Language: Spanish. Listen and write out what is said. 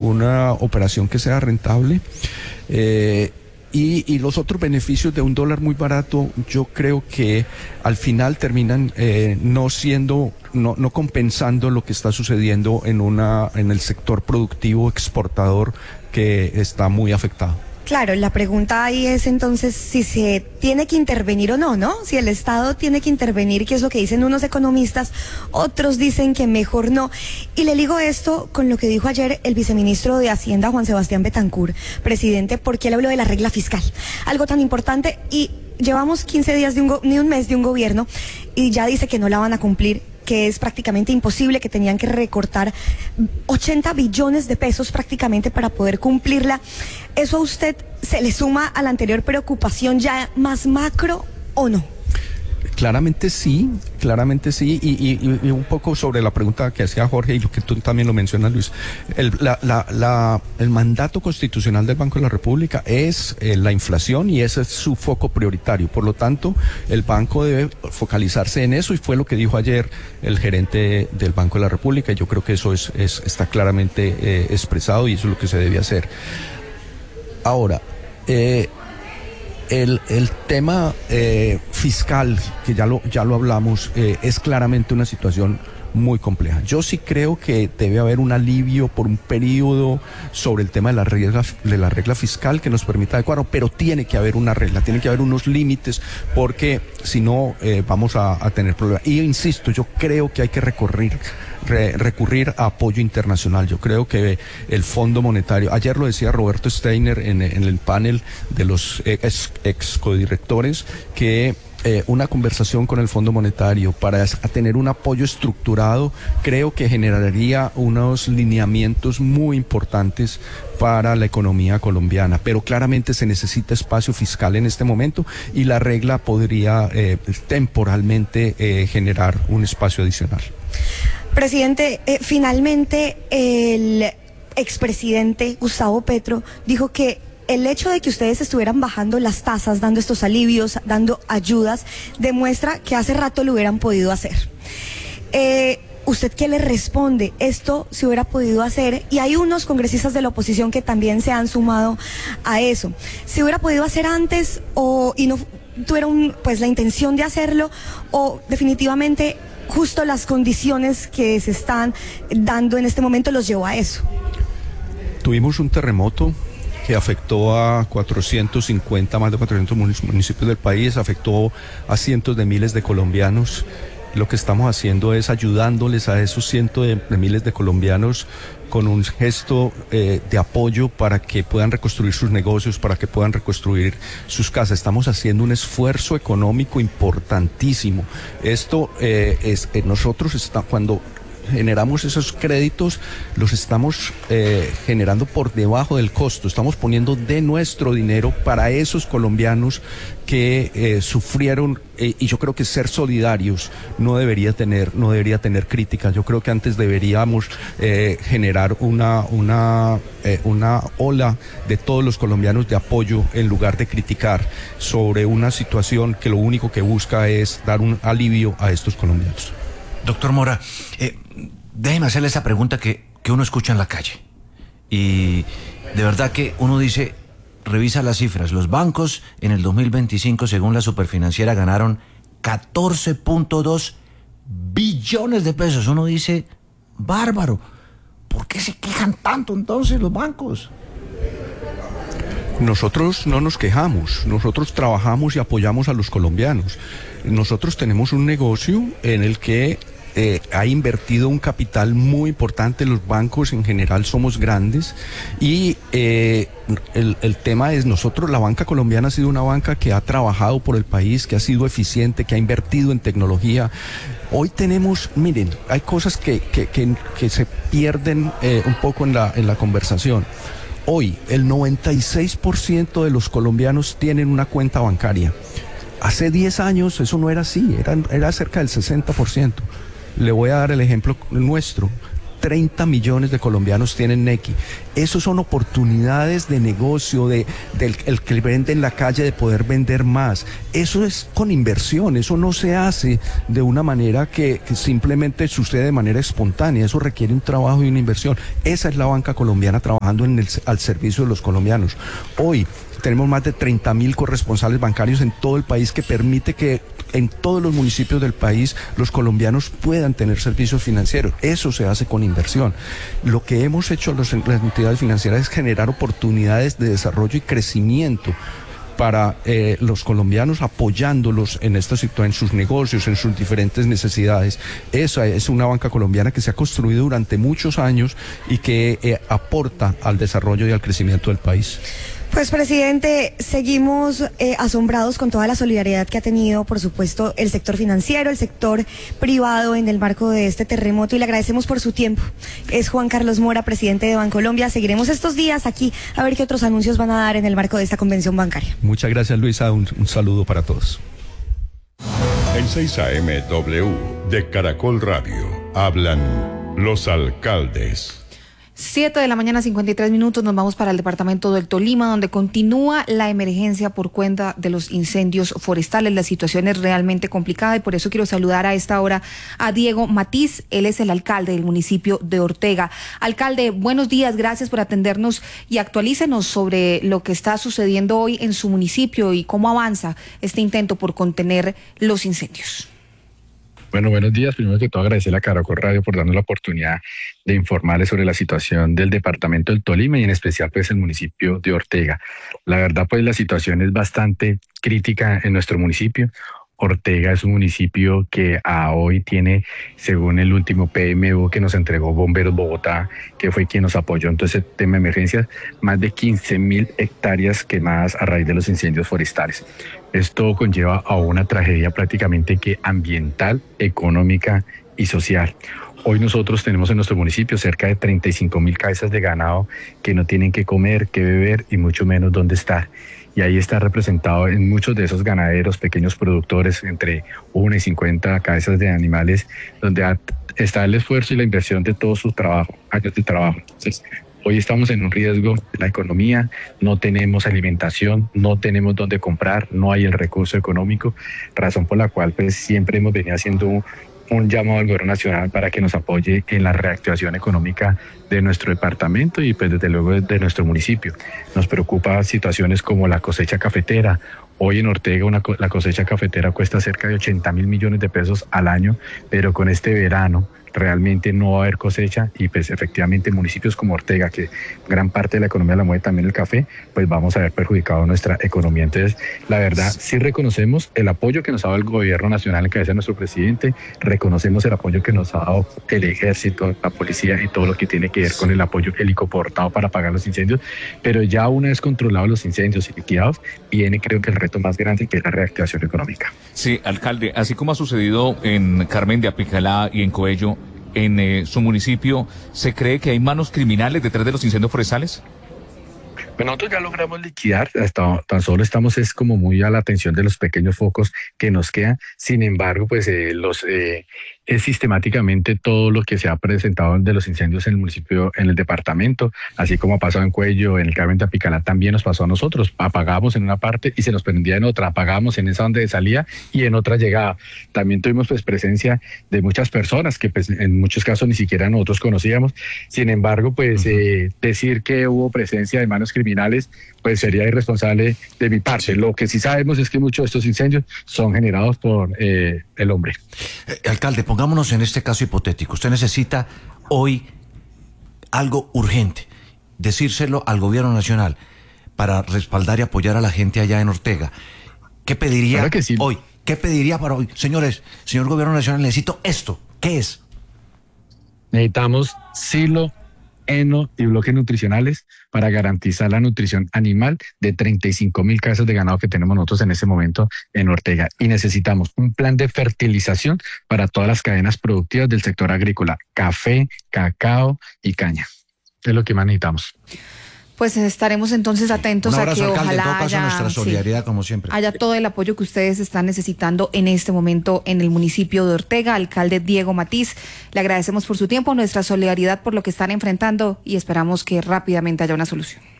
ninguna operación que sea rentable. Y los otros beneficios de un dólar muy barato, yo creo que al final terminan no compensando lo que está sucediendo en el sector productivo exportador, que está muy afectado. Claro, la pregunta ahí es entonces si se tiene que intervenir o no, ¿no? Si el Estado tiene que intervenir, que es lo que dicen unos economistas, otros dicen que mejor no. Y le ligo esto con lo que dijo ayer el viceministro de Hacienda, Juan Sebastián Betancur, presidente, porque él habló de la regla fiscal, algo tan importante, y llevamos 15 días ni un mes de un gobierno y ya dice que no la van a cumplir, que es prácticamente imposible, que tenían que recortar 80 billones de pesos prácticamente para poder cumplirla. ¿Eso a usted se le suma a la anterior preocupación ya más macro o no? Claramente sí, y un poco sobre la pregunta que hacía Jorge y lo que tú también lo mencionas, Luis. El mandato constitucional del Banco de la República es la inflación, y ese es su foco prioritario. Por lo tanto, el banco debe focalizarse en eso, y fue lo que dijo ayer el gerente del Banco de la República, y yo creo que eso está claramente expresado, y eso es lo que se debe hacer. Ahora, el tema fiscal, que ya lo hablamos, es claramente una situación muy compleja. Yo sí creo que debe haber un alivio por un periodo sobre el tema de la regla fiscal que nos permita adecuarlo, pero tiene que haber una regla, tiene que haber unos límites, porque si no vamos a tener problemas. Y insisto, yo creo que hay que recurrir a apoyo internacional. Yo creo que el Fondo Monetario, ayer lo decía Roberto Steiner en el panel de los ex codirectores, que una conversación con el Fondo Monetario para tener un apoyo estructurado, creo que generaría unos lineamientos muy importantes para la economía colombiana, pero claramente se necesita espacio fiscal en este momento, y la regla podría temporalmente generar un espacio adicional. Presidente, finalmente el expresidente Gustavo Petro dijo que el hecho de que ustedes estuvieran bajando las tasas, dando estos alivios, dando ayudas, demuestra que hace rato lo hubieran podido hacer. ¿Usted qué le responde? Esto se hubiera podido hacer, y hay unos congresistas de la oposición que también se han sumado a eso. ¿Se hubiera podido hacer antes y no tuvieron la intención de hacerlo, o definitivamente justo las condiciones que se están dando en este momento los llevó a eso? Tuvimos un terremoto que afectó a más de 400 municipios del país, afectó a cientos de miles de colombianos. Lo que estamos haciendo es ayudándoles a esos cientos de miles de colombianos con un gesto de apoyo para que puedan reconstruir sus negocios, para que puedan reconstruir sus casas. Estamos haciendo un esfuerzo económico importantísimo. Esto nosotros cuando generamos esos créditos, los estamos generando por debajo del costo. Estamos poniendo de nuestro dinero para esos colombianos que sufrieron, y yo creo que ser solidarios no debería tener críticas. Yo creo que antes deberíamos generar una ola de todos los colombianos de apoyo, en lugar de criticar sobre una situación que lo único que busca es dar un alivio a estos colombianos. Doctor Mora, déjeme hacerle esa pregunta que uno escucha en la calle. Y de verdad que uno dice, revisa las cifras. Los bancos en el 2025, según la Superfinanciera, ganaron 14.2 billones de pesos. Uno dice, bárbaro. ¿Por qué se quejan tanto entonces los bancos? Nosotros no nos quejamos, nosotros trabajamos y apoyamos a los colombianos. Nosotros tenemos un negocio en el que ha invertido un capital muy importante. Los bancos en general somos grandes, y el tema es, nosotros, la banca colombiana ha sido una banca que ha trabajado por el país, que ha sido eficiente, que ha invertido en tecnología. Hoy tenemos, miren, hay cosas que se pierden un poco en la conversación. Hoy el 96% de los colombianos tienen una cuenta bancaria. Hace 10 años eso no era así, era cerca del 60%. Le voy a dar el ejemplo nuestro. 30 millones de colombianos tienen Nequi. Esos son oportunidades de negocio, del que vende en la calle, de poder vender más. Eso es con inversión, eso no se hace de una manera que simplemente sucede de manera espontánea, eso requiere un trabajo y una inversión. Esa es la banca colombiana trabajando al servicio de los colombianos. Hoy tenemos más de 30.000 corresponsales bancarios en todo el país, que permite que en todos los municipios del país los colombianos puedan tener servicios financieros. Eso se hace con inversión. Lo que hemos hecho las entidades financieras es generar oportunidades de desarrollo y crecimiento para los colombianos, apoyándolos en esta situación, en sus negocios, en sus diferentes necesidades. Esa es una banca colombiana que se ha construido durante muchos años y que aporta al desarrollo y al crecimiento del país. Pues, presidente, seguimos asombrados con toda la solidaridad que ha tenido, por supuesto, el sector financiero, el sector privado en el marco de este terremoto, y le agradecemos por su tiempo. Es Juan Carlos Mora, presidente de Bancolombia. Seguiremos estos días aquí a ver qué otros anuncios van a dar en el marco de esta convención bancaria. Muchas gracias, Luisa. Un saludo para todos. En 6 AM W de Caracol Radio hablan los alcaldes. 7 de la mañana, 53 minutos, nos vamos para el departamento del Tolima, donde continúa la emergencia por cuenta de los incendios forestales. La situación es realmente complicada y por eso quiero saludar a esta hora a Diego Matiz. Él es el alcalde del municipio de Ortega. Alcalde, buenos días, gracias por atendernos y actualícenos sobre lo que está sucediendo hoy en su municipio y cómo avanza este intento por contener los incendios. Bueno, buenos días. Primero que todo, agradecer a Caracol Radio por darnos la oportunidad de informarles sobre la situación del departamento del Tolima y en especial pues el municipio de Ortega. La verdad pues la situación es bastante crítica en nuestro municipio. Ortega es un municipio que hoy tiene, según el último PMU que nos entregó Bomberos Bogotá, que fue quien nos apoyó en todo ese tema de emergencias, más de 15.000 hectáreas quemadas a raíz de los incendios forestales. Esto conlleva a una tragedia prácticamente que ambiental, económica y social. Hoy nosotros tenemos en nuestro municipio cerca de 35.000 cabezas de ganado que no tienen qué comer, qué beber y mucho menos dónde estar. Y ahí está representado en muchos de esos ganaderos, pequeños productores, entre 1 y 50 cabezas de animales, donde está el esfuerzo y la inversión de todo su trabajo, años de trabajo. Entonces, hoy estamos en un riesgo de la economía, no tenemos alimentación, no tenemos dónde comprar, no hay el recurso económico, razón por la cual pues siempre hemos venido haciendo un llamado al gobierno nacional para que nos apoye en la reactivación económica de nuestro departamento y pues desde luego de nuestro municipio. Nos preocupa situaciones como la cosecha cafetera. Hoy en Ortega la cosecha cafetera cuesta cerca de 80.000 millones de pesos al año, pero con este verano realmente no va a haber cosecha y pues efectivamente municipios como Ortega, que gran parte de la economía la mueve también el café, pues vamos a ver perjudicado nuestra economía. Entonces, la verdad, sí reconocemos el apoyo que nos ha dado el gobierno nacional en cabeza de nuestro presidente, reconocemos el apoyo que nos ha dado el ejército, la policía y todo lo que tiene que ver con el apoyo helicoportado para apagar los incendios, pero ya una vez controlados los incendios y liquidados, viene creo que el reto más grande, que es la reactivación económica. Sí, alcalde, así como ha sucedido en Carmen de Apicalá y en Coello, en su municipio, ¿se cree que hay manos criminales detrás de los incendios forestales? Pues nosotros ya logramos liquidar, tan solo estamos es como muy a la atención de los pequeños focos que nos quedan. Sin embargo, pues es sistemáticamente todo lo que se ha presentado de los incendios en el municipio, en el departamento, así como ha pasado en Cuello, en el Carmen de Apicalá, también nos pasó a nosotros. Apagábamos en una parte y se nos prendía en otra, apagábamos en esa donde salía y en otra llegaba. También tuvimos pues presencia de muchas personas que pues en muchos casos ni siquiera nosotros conocíamos. Sin embargo, pues decir que hubo presencia de manos criminales pues sería irresponsable de mi parte. Lo que sí sabemos es que muchos de estos incendios son generados por el hombre. Alcalde, pongámonos en este caso hipotético. Usted necesita hoy algo urgente, decírselo al gobierno nacional para respaldar y apoyar a la gente allá en Ortega. ¿Qué pediría claro que sí. hoy? ¿Qué pediría para hoy? Señores, señor gobierno nacional, necesito esto. ¿Qué es? Necesitamos silo, heno y bloques nutricionales para garantizar la nutrición animal de 35.000 cabezas de ganado que tenemos nosotros en este momento en Ortega. Y necesitamos un plan de fertilización para todas las cadenas productivas del sector agrícola, café, cacao y caña. Es lo que más necesitamos. Pues estaremos entonces atentos Un a abrazo, que alcalde. En ojalá todo caso, haya, nuestra solidaridad, como siempre. haya todo el apoyo que ustedes están necesitando en este momento en el municipio de Ortega. Alcalde Diego Matiz, le agradecemos por su tiempo, nuestra solidaridad por lo que están enfrentando y esperamos que rápidamente haya una solución.